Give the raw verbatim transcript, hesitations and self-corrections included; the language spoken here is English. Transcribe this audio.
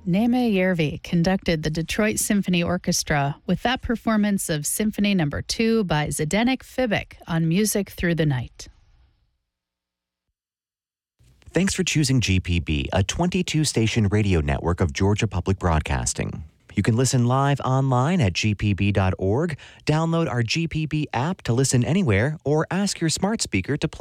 Neme Järvi conducted the Detroit Symphony Orchestra with that performance of Symphony Number Two by Zdeněk Fibik on Music Through the Night. Thanks for choosing G P B, a twenty-two station radio network of Georgia Public Broadcasting. You can listen live online at g p b dot org, download our G P B app to listen anywhere, or ask your smart speaker to play